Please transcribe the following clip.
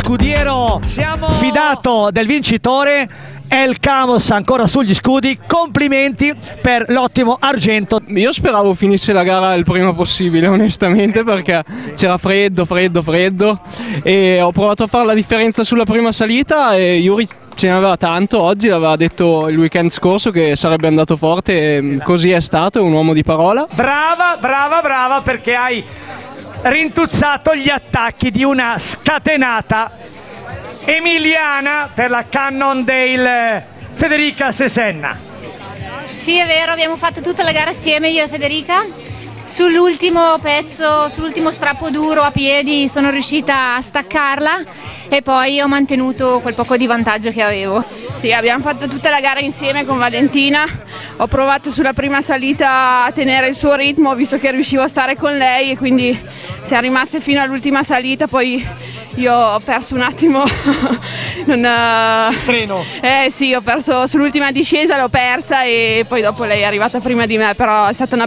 scudiero fidato del vincitore El Camos ancora sugli scudi. Complimenti per l'ottimo argento. Io speravo finisse la gara il prima possibile, onestamente, perché c'era freddo e ho provato a fare la differenza sulla prima salita e Yuri ce ne aveva tanto. Oggi l'aveva detto il weekend scorso che sarebbe andato forte e così è stato, è un uomo di parola. Brava, perché hai rintuzzato gli attacchi di una scatenata emiliana per la Cannondale Federica Sesenna. Sì, è vero, abbiamo fatto tutta la gara assieme io e Federica. Sull'ultimo pezzo, sull'ultimo strappo duro a piedi sono riuscita a staccarla e poi ho mantenuto quel poco di vantaggio che avevo. Sì, abbiamo fatto tutta la gara insieme con Valentina. Ho provato sulla prima salita a tenere il suo ritmo, visto che riuscivo a stare con lei, e quindi siamo rimaste fino all'ultima salita. Poi io ho perso un attimo il treno. Sì, ho perso sull'ultima discesa, l'ho persa e poi dopo lei è arrivata prima di me, però è stata una